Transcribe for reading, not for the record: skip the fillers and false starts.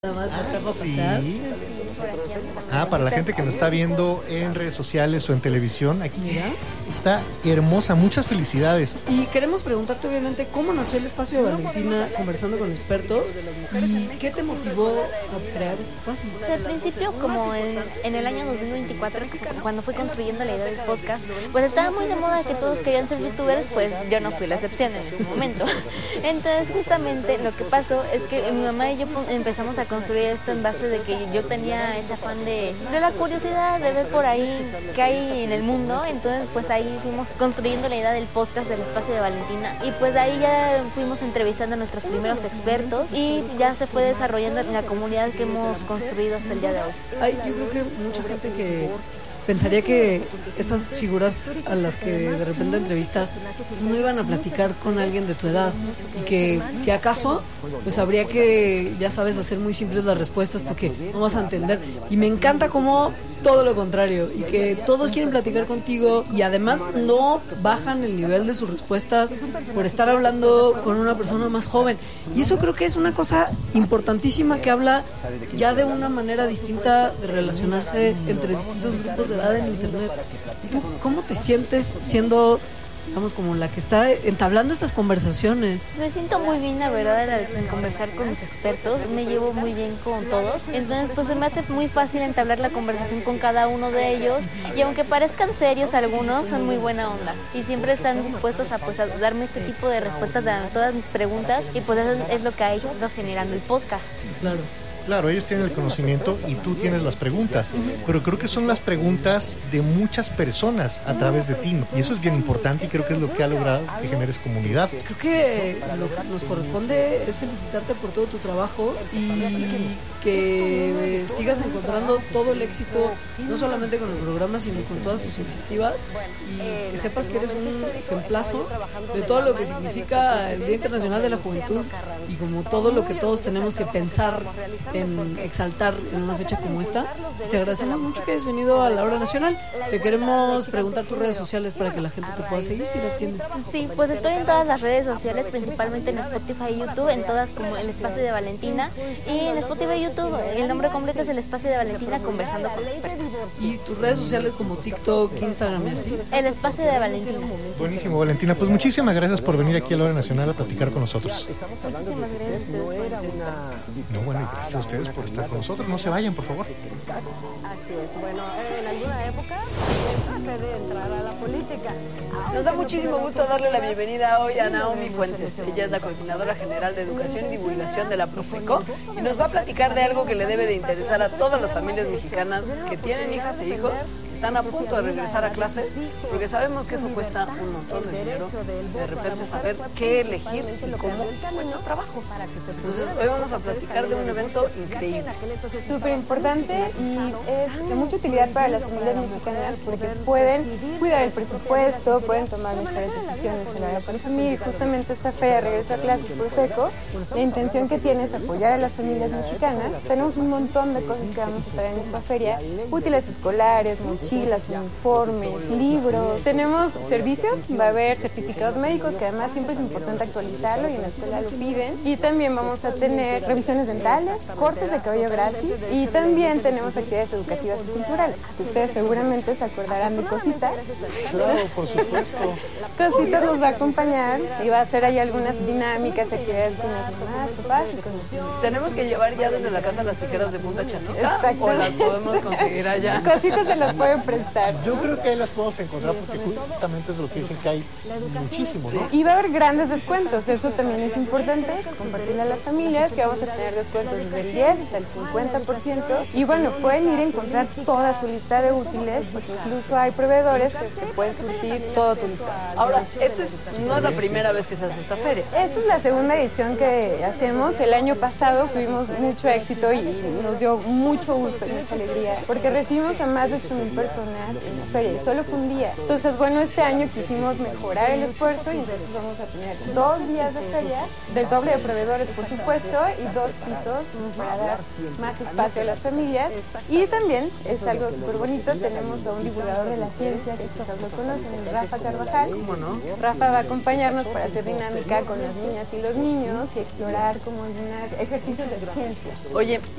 Nada más me trajo a Sí. pasar. Para la gente que nos está viendo en redes sociales o en televisión, aquí Mira. está hermosa. Muchas felicidades. Y queremos preguntarte obviamente cómo nació el espacio de Valentina conversando con expertos y qué te motivó a crear este espacio. Al principio, como en el año 2024, cuando fui construyendo la idea del podcast, pues estaba muy de moda que todos querían ser youtubers, pues yo no fui la excepción en ese momento. Entonces justamente lo que pasó es que mi mamá y yo empezamos a construir esto en base de que yo tenía ese afán de la curiosidad de ver por ahí qué hay en el mundo. Entonces pues ahí fuimos construyendo la idea del podcast del espacio de Valentina y pues ahí ya fuimos entrevistando a nuestros primeros expertos y ya se fue desarrollando en la comunidad que hemos construido hasta el día de hoy. Yo creo que mucha gente que pensaría que esas figuras a las que de repente entrevistas no iban a platicar con alguien de tu edad y que si acaso pues habría que, ya sabes, hacer muy simples las respuestas porque no vas a entender. Y me encanta como todo lo contrario y que todos quieren platicar contigo y además no bajan el nivel de sus respuestas por estar hablando con una persona más joven. Y eso creo que es una cosa importantísima que habla ya de una manera distinta de relacionarse entre distintos grupos de edad en internet. ¿Tú cómo te sientes siendo, digamos, como la que está entablando estas conversaciones? Me siento muy bien, la verdad, en conversar con mis expertos. Me llevo muy bien con todos. Entonces, pues se me hace muy fácil entablar la conversación con cada uno de ellos. Y aunque parezcan serios algunos, son muy buena onda. Y siempre están dispuestos a darme este tipo de respuestas a todas mis preguntas. Y pues eso es lo que ha ido generando el podcast. Claro, ellos tienen el conocimiento y tú tienes las preguntas, pero creo que son las preguntas de muchas personas a través de ti, y eso es bien importante y creo que es lo que ha logrado que generes comunidad. Creo que lo que nos corresponde es felicitarte por todo tu trabajo y que sigas encontrando todo el éxito, no solamente con el programa, sino con todas tus iniciativas, y que sepas que eres un ejemplazo de todo lo que significa el Día Internacional de la Juventud y como todo lo que todos tenemos que pensar en exaltar en una fecha como esta. Te agradecemos mucho que hayas venido a la Hora Nacional. Te queremos preguntar tus redes sociales para que la gente te pueda seguir si las tienes. Sí, pues estoy en todas las redes sociales, principalmente en Spotify y YouTube, en todas como El Espacio de Valentina. Y en Spotify y YouTube el nombre completo es El Espacio de Valentina conversando con expertos. ¿Y tus redes sociales como TikTok, Instagram y así? El Espacio de Valentina. Buenísimo, Valentina. Pues muchísimas gracias por venir aquí a la Hora Nacional a platicar con nosotros. Muchísimas gracias a ustedes por invitarme. No, bueno, y gracias a ustedes por estar con nosotros. No se vayan, por favor. Así es. Bueno, en alguna época traté de entrar a la política. Nos da muchísimo gusto darle la bienvenida hoy a Naomi Fuentes. Ella es la Coordinadora General de Educación y Divulgación de la Profeco y nos va a platicar de algo que le debe de interesar a todas las familias mexicanas que tienen hijas e hijos que están a punto de regresar a clases, porque sabemos que eso cuesta un montón de dinero. De repente saber qué elegir y cómo cuesta trabajo. Entonces hoy vamos a platicar de un evento increíble. Súper importante y es de mucha utilidad para las familias mexicanas porque pueden cuidar el presupuesto, pueden tomar mejores decisiones a la hora de consumir. Justamente esta feria de regreso a clases Profeco, la intención que tiene es apoyar a las familias mexicanas. Tenemos un montón de cosas que vamos a traer en esta feria: útiles escolares, mochilas, uniformes, libros. Tenemos servicios, va a haber certificados médicos que además siempre es importante actualizarlo y en la escuela lo piden. Y también vamos a tener revisiones dentales, cortes de cabello gratis y también tenemos actividades educativas y culturales. Ustedes seguramente se acordarán de Cositas. Claro, por supuesto. Cositas nos va a acompañar y va a hacer ahí algunas dinámicas, actividades con las mamás, papás y con los niños. ¿Tenemos que llevar ya desde la casa las tijeras de punta chanita Exacto. o las podemos conseguir allá? Cositas se las pueden prestar. Yo creo que ahí las podemos encontrar porque justamente es lo que dicen que hay muchísimo, ¿no? Y va a haber grandes descuentos, eso también es importante, compartirle a las familias que vamos a tener descuentos desde el 10 hasta el 50%. Y bueno, pueden ir a encontrar toda su lista de útiles porque incluso hay proveedores que te pueden surtir todo tu lista. Ahora, no es la primera vez que se hace esta feria. Esta es la segunda edición que hacemos. El año pasado tuvimos mucho éxito y nos dio dio mucho gusto y mucha alegría, porque recibimos a más de 8,000 personas en la feria, y solo fue un día. Entonces, bueno, este año quisimos mejorar el esfuerzo y entonces vamos a tener 2 días de feria, del doble de proveedores, por supuesto, y 2 pisos para dar más espacio a las familias. Y también, es algo súper bonito, tenemos a un divulgador de la ciencia que quizás lo conocen, Rafa Carvajal. ¿Cómo no? Rafa va a acompañarnos para hacer dinámica con las niñas y los niños y explorar como algunos ejercicios de ciencia. Oye,